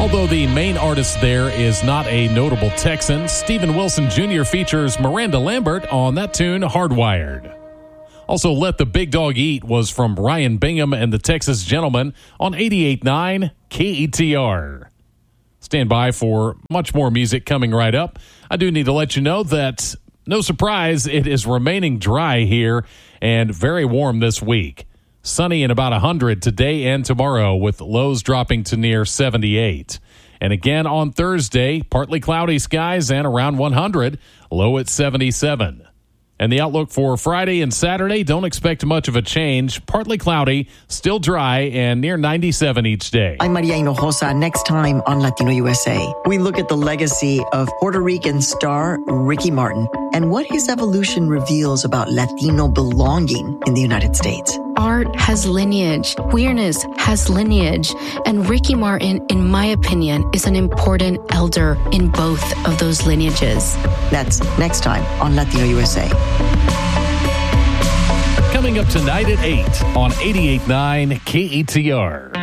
Although the main artist there is not a notable Texan, Steven Wilson Jr. features Miranda Lambert on that tune, Hardwired. Also, Let the Big Dog Eat was from Ryan Bingham and the Texas Gentlemen on 88.9 KETR. Stand by for much more music coming right up. I do need to let you know that, no surprise, it is remaining dry here and very warm this week. Sunny and about 100 today and tomorrow, with lows dropping to near 78. And again on Thursday, partly cloudy skies and around 100, low at 77. And the outlook for Friday and Saturday, don't expect much of a change. Partly cloudy, still dry, and near 97 each day. I'm Maria Hinojosa. Next time on Latino USA, we look at the legacy of Puerto Rican star Ricky Martin and what his evolution reveals about Latino belonging in the United States. Art has lineage, queerness has lineage, and Ricky Martin, in my opinion, is an important elder in both of those lineages. That's next time on Latino USA. Coming up tonight at 8 on 88.9 KETR.